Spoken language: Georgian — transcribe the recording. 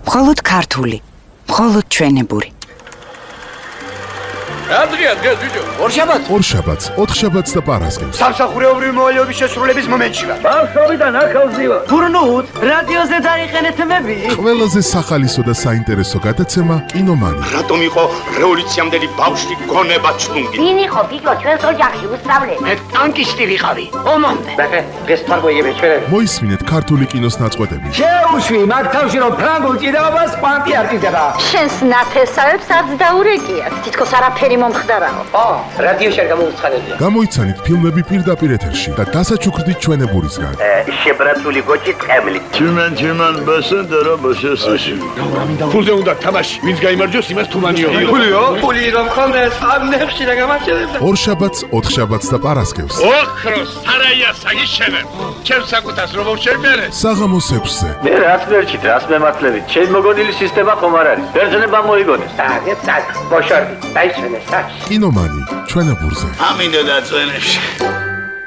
მხოლოდ ქართული, მხოლოდ ჩვენებური. Adria, ბიჭო. ორშაბათს, ოთხშაბათს და პარასკევს. სამსახურეობრივი მოვალეობის შესრულების მომენტში ვარ. ბავშვობიდან ახალზევა. გურნუთ, რადიოზე დაიყენეთ მები. ყველაზე სახალისო და საინტერესო გადაცემა კინომანი. რატომ იყო რევოლუციამდელი ბავშვი გონება ჩუნგი? ვინ იყო ბიჭო ჩვენს ოჯახში უსწავლელი? მე ტანკისტი ვიყავი. ომამდე. ბახე, დღეს თარგოიები ჩვენ. მოისმინეთ ქართული კინოს ნაწყვეტები. შეუშვი, მაგ თავში რომ ფრანგულ ჭიდაობას კვანტი არ ჭირდება. შენს ნათესავებს არც დაურეკიათ. თითქოს არაფერი მომხდარაო. რადიოში არ გამოვცხადებია. გამოიცანით ფილმები პირდაპირ ეთერში და დასაჩუქრდით ჩვენებურისგან. შებრაცული გოჭი ტყემლი. Чиман басендера басესაში. ფულზე უნდა თამაში. ვინც გაიმარჯვოს, იმას თუმანიო. ფულიო? ფული რომ ხონდეს, ამ ნებში და გამაჩერებს. ორშაბათს, ოთხშაბათს და პარასკევს. ოქროს სარაია საგიშენებ. ჩემ საკუთას რომ შევმერე. საღამოს 6-ზე. მე რაც მერჩით, რას მემართლებით. ჩემი მოგონილი სისტემა ხომ არ არის. ბერძნება მოიგონეს. საგეცად, ბოშორდი, დაიჩვენეს. კინომანი ჩვენებურზე. ამინდა და წვენებში.